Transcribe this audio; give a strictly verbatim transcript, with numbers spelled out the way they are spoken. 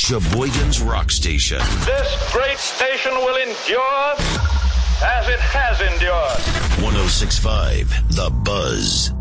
Sheboygan's Rock Station. This great station will endure as it has endured. one oh six point five The Buzz.